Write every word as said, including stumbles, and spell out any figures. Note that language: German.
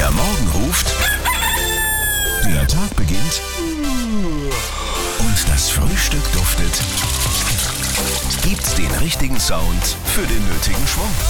der Morgen ruft, der Tag beginnt und das Frühstück duftet, gibt's den richtigen Sound für den nötigen Schwung.